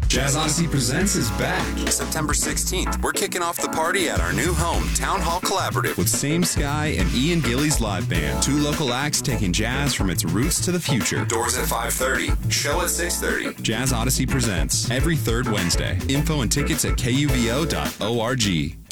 Jazz Odyssey Presents is back. September 16th, we're kicking off the party at our new home, Town Hall Collaborative, With Same Sky and Ian Gillies Live Band. 2 local acts taking jazz from its roots to the future. Doors at 5:30, show at 6:30. Jazz Odyssey Presents every third Wednesday. Info and tickets at kubo.org.